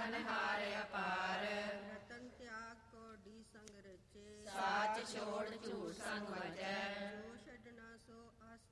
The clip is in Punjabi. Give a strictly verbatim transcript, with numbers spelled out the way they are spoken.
ਅਨਹਾਰ ਅਪਾਰ। ਰਤਨ ਤਿਆਗ ਕੋਡੀ ਸੰਗ ਰਚੇ, ਸਾਚ ਛੋੜ ਝੂਠ ਸੰਗ ਵਚੈ। ਜੋ ਛੱਡਣਾ ਸੋ ਅਸ